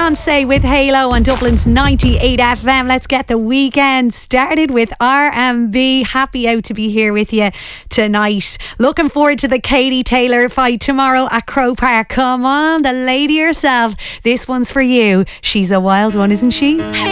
Beyonce with Halo on Dublin's 98 FM. Let's get the weekend started with R&B. Happy out to be here with you tonight. Looking forward to the Katie Taylor fight tomorrow at Croke Park. Come on, the lady herself. This one's for you. She's a wild one, isn't she?